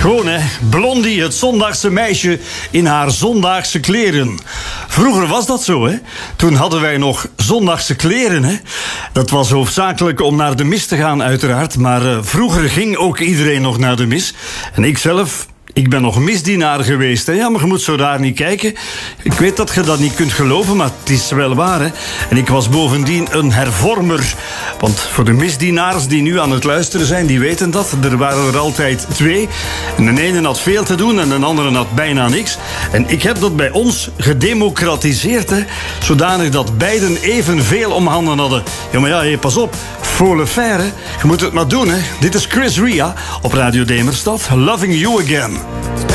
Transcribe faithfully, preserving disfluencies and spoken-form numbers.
Schoon, hè? Blondie, het zondagse meisje in haar zondagse kleren. Vroeger was dat zo, hè? Toen hadden wij nog zondagse kleren, hè? Dat was hoofdzakelijk om naar de mis te gaan, uiteraard. Maar uh, vroeger ging ook iedereen nog naar de mis. En ik zelf... Ik ben nog misdienaar geweest, hè? Ja, maar je moet zo daar niet kijken. Ik weet dat je dat niet kunt geloven, maar het is wel waar, hè? En ik was bovendien een hervormer. Want voor de misdienaars die nu aan het luisteren zijn, die weten dat. Er waren er altijd twee. En de ene had veel te doen en de andere had bijna niks. En ik heb dat bij ons gedemocratiseerd, hè? Zodanig dat beiden evenveel om handen hadden. Ja, maar ja, hey, pas op. Voor le faire, hè? Je moet het maar doen, hè? Dit is Chris Ria op Radio Demerstad. Loving You Again.